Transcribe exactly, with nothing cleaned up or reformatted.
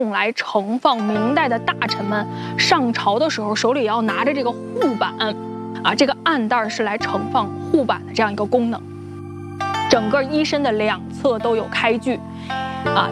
用来盛放明代的大臣们上朝的时候手里要拿着这个护板，啊，这个暗袋是来盛放护板的这样一个功能。整个衣身的两侧都有开具，啊。